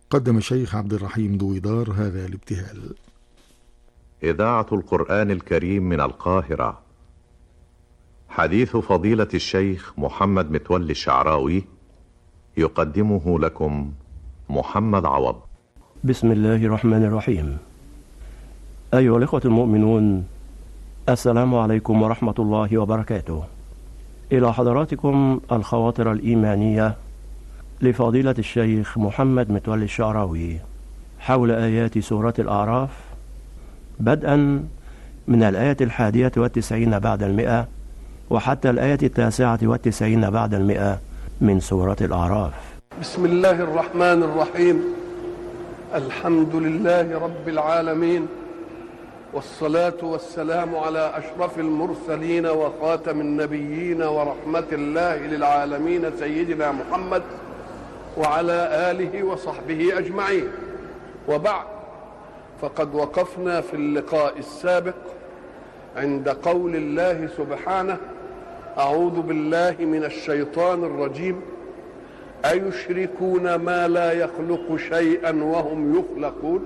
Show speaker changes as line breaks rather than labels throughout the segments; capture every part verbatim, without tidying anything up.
قدم الشيخ عبد الرحيم دويدار هذا الابتهال.
إذاعة القرآن الكريم من القاهرة. حديث فضيلة الشيخ محمد متولي الشعراوي يقدمه لكم محمد عوض.
بسم الله الرحمن الرحيم. أيها الإخوة المؤمنون، السلام عليكم ورحمة الله وبركاته. إلى حضراتكم الخواطر الإيمانية لفضيلة الشيخ محمد متولي الشعراوي حول آيات سورة الأعراف، بدءا من الآية الحادية والتسعين بعد المئة وحتى الآية التاسعة والتسعين بعد المئة من سورة الأعراف.
بسم الله الرحمن الرحيم. الحمد لله رب العالمين، والصلاة والسلام على أشرف المرسلين وخاتم النبيين ورحمة الله للعالمين سيدنا محمد وعلى آله وصحبه أجمعين. وبعد، فقد وقفنا في اللقاء السابق عند قول الله سبحانه: أعوذ بالله من الشيطان الرجيم، أيشركون ما لا يخلق شيئا وهم يخلقون.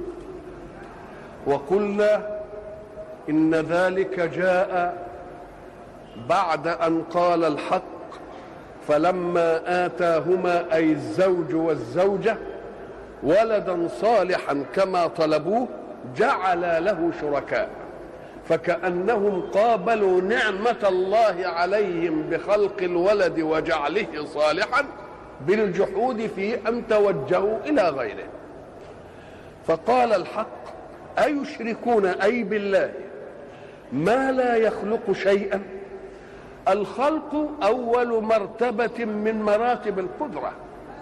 وقلنا إن ذلك جاء بعد أن قال الحق: فلما آتاهما أي الزوج والزوجة ولدا صالحا كما طلبوه جعل له شركاء، فكأنهم قابلوا نعمة الله عليهم بخلق الولد وجعله صالحا بالجحود في أن توجهوا إلى غيره. فقال الحق: أيشركون أي بالله ما لا يخلق شيئا. الخلق أول مرتبة من مراتب القدرة،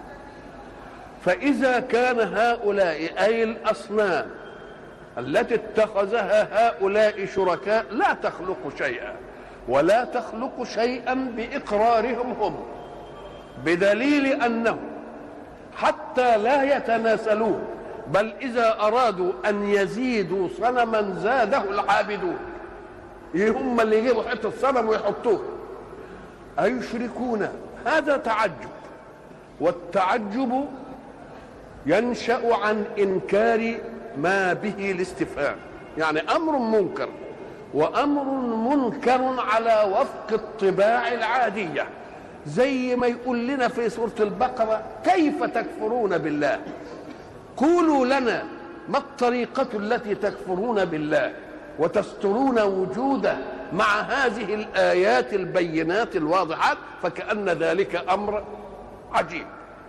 فإذا كان هؤلاء أي الأصنام التي اتخذها هؤلاء شركاء لا تخلق شيئا، ولا تخلق شيئا بإقرارهم هم، بدليل أنهم حتى لا يتناسلون، بل إذا أرادوا أن يزيدوا صنما زاده العابدون، هم اللي يجيبوا حتة صنم ويحطوه. أيشركون، هذا تعجب، والتعجب ينشأ عن إنكار ما به الاستفهام، يعني أمر منكر، وأمر منكر على وفق الطباع العادية، زي ما يقول لنا في سورة البقرة: كيف تكفرون بالله؟ قولوا لنا ما الطريقة التي تكفرون بالله وتسترون وجوده مع هذه الآيات البينات الواضحات، فكأن ذلك أمر عجيب.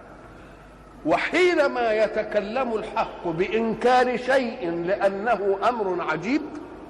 وحينما يتكلم الحق بإنكار شيء لأنه أمر عجيب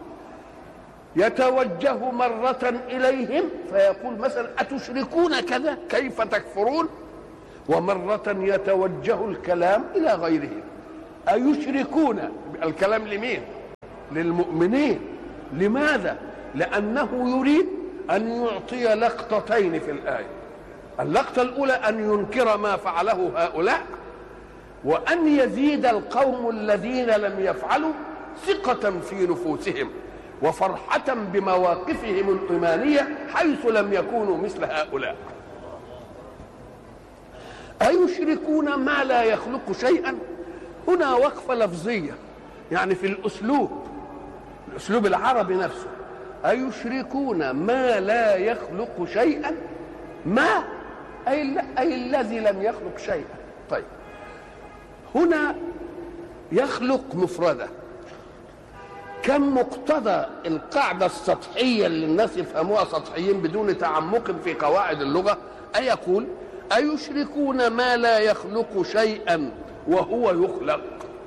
يتوجه مرة إليهم فيقول مثلا: أتشركون كذا، كيف تكفرون؟ ومرة يتوجه الكلام إلى غيرهم. أيشركون، الكلام لمين؟ للمؤمنين. لماذا؟ لأنه يريد أن يعطي لقطتين في الآية. اللقطة الأولى أن ينكر ما فعله هؤلاء، وأن يزيد القوم الذين لم يفعلوا ثقة في نفوسهم وفرحة بمواقفهم الإيمانية حيث لم يكونوا مثل هؤلاء. أيشركون ما لا يخلق شيئا، هنا وقفة لفظية، يعني في الأسلوب الأسلوب العربي نفسه. أيشركون ما لا يخلق شيئا، ما أي, أي الذي لم يخلق شيئا. طيب، هنا يخلق مفردة، كم مقتضى القاعدة السطحية اللي الناس يفهموها سطحيين بدون تعمق في قواعد اللغة. أي يقول: أيشركون ما لا يخلق شيئا وهو يخلق.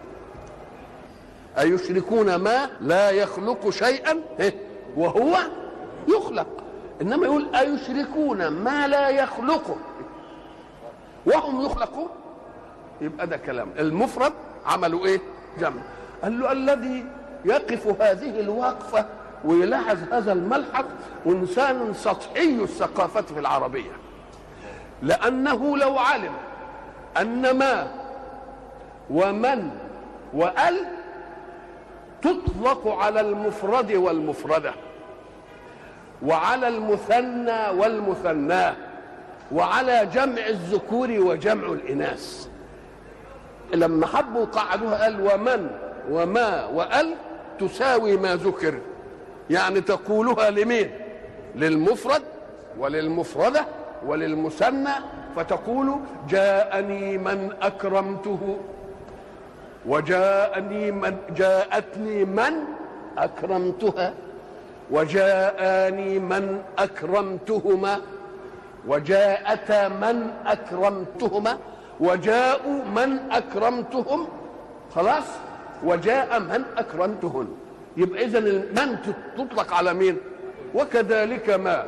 أيشركون ما لا يخلق شيئا وهو يخلق. إنما يقول: أيشركون ما لا يخلق وهم يخلقون، يبقى ده كلام المفرد عملوا إيه؟ جمع. قال له: الذي يقف هذه الوقفة ويلاحظ هذا الملحظ إنسان سطحي الثقافة في العربية، لأنه لو علم أن ما ومن وأل تطلق على المفرد والمفردة، وعلى المثنى والمثنى، وعلى جمع الذكور وجمع الإناث، لما حبوا قعدوها قال ومن وما وال تساوي ما ذكر، يعني تقولها لمين؟ للمفرد وللمفردة وللمثنى، فتقول جاءني من أكرمته، وجاءني من جاءتني من أكرمتها، وجاءني من أكرمتهما، وجاءتا من أكرمتهما، وجاءوا من أكرمتهم، خلاص، وجاء من أكرمتهن. يبقى إذن من تطلق على مين؟ وكذلك ما.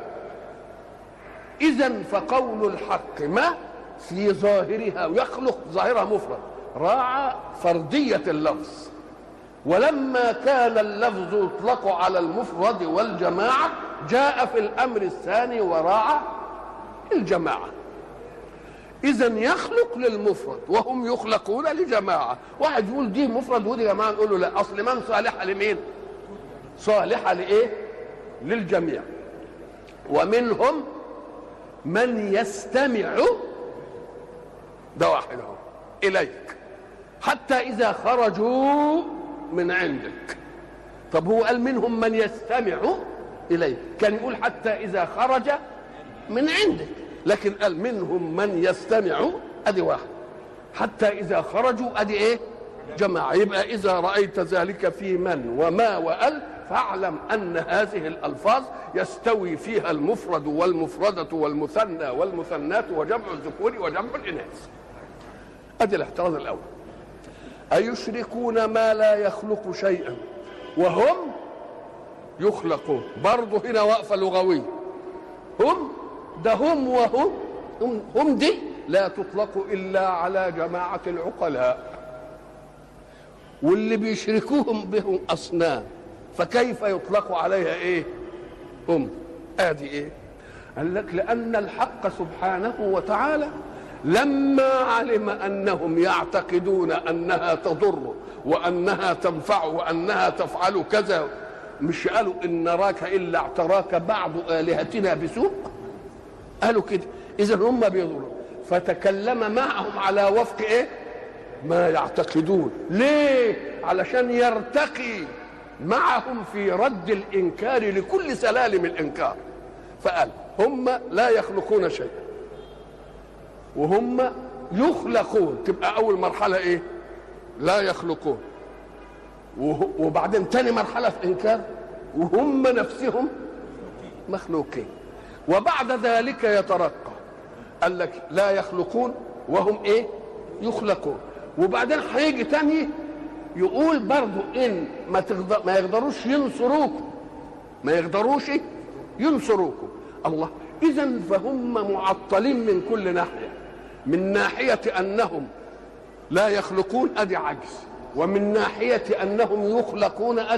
إذن فقول الحق ما في ظاهرها ويخلق ظاهرها مفرد، راعى فردية اللفظ، ولما كان اللفظ يطلق على المفرد والجماعة جاء في الأمر الثاني وراعى الجماعة. إذن يخلق للمفرد وهم يخلقون لجماعة. واحد يقول دي مفرد ودي جماعة، نقول له لا، أصل من صالحة لمين؟ صالحة لإيه؟ للجميع. ومنهم من يستمع، ده واحد اهو، إليك حتى إذا خرجوا من عندك. طب هو قال منهم من يستمع إليك، كان يقول حتى إذا خرج من عندك، لكن قال منهم من يستمع، أدي واحد، حتى إذا خرجوا أدي إيه؟ جماعة. يبقى إذا رأيت ذلك في من وما وأل فاعلم أن هذه الألفاظ يستوي فيها المفرد والمفردة والمثنى والمثنات وجمع الذكور وجمع الإناث. أدي الاحتراز الأول. أيشركون ما لا يخلق شيئا وهم يخلقون؟ برضه هنا وقفة لغوية. هم ده هم وهم هم, هم دي لا تطلق إلا على جماعة العقلاء، واللي بيشركوهم بهم أصنام، فكيف يطلق عليها إيه؟ هم. آدي إيه؟ قال لك لأن الحق سبحانه وتعالى لما علم أنهم يعتقدون أنها تضر وأنها تنفع وأنها تفعل كذا، مش قالوا إن نراك إلا اعتراك بعض آلهتنا بسوء؟ قالوا كده. إذن هم بيضروا، فتكلم معهم على وفق إيه؟ ما يعتقدون. ليه؟ علشان يرتقي معهم في رد الإنكار لكل سلالم الإنكار. فقال هم لا يخلقون شيئا وهم يخلقون، تبقى أول مرحلة إيه؟ لا يخلقون. وبعدين تاني مرحلة في إنكار وهم نفسهم مخلوقين. وبعد ذلك يترقى، قال لك لا يخلقون وهم إيه؟ يخلقون. وبعدين هيجي تاني يقول برضو إن ما, تقدر ما يقدروش ينصروكم، ما يقدروش ينصروكم. الله، إذن فهم معطلين من كل ناحية. من ناحية أنهم لا يخلقون أدي عجز، ومن ناحية أنهم يخلقون أدي